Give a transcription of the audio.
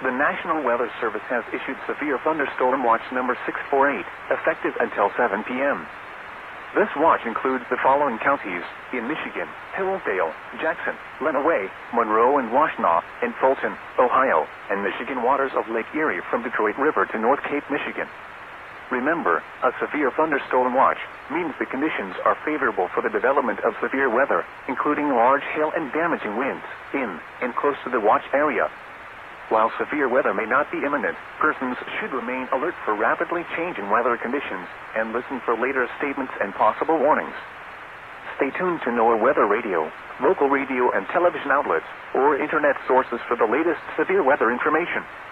The National Weather Service has issued Severe Thunderstorm Watch number 648, effective until 7 p.m. This watch includes the following counties in Michigan: Hillsdale, Jackson, Lenawee, Monroe and Washtenaw, and Fulton, Ohio, and Michigan waters of Lake Erie from Detroit River to North Cape, Michigan. Remember, a severe thunderstorm watch means the conditions are favorable for the development of severe weather, including large hail and damaging winds in and close to the watch area. While severe weather may not be imminent, persons should remain alert for rapidly changing weather conditions and listen for later statements and possible warnings. Stay tuned to NOAA Weather Radio, local radio and television outlets, or internet sources for the latest severe weather information.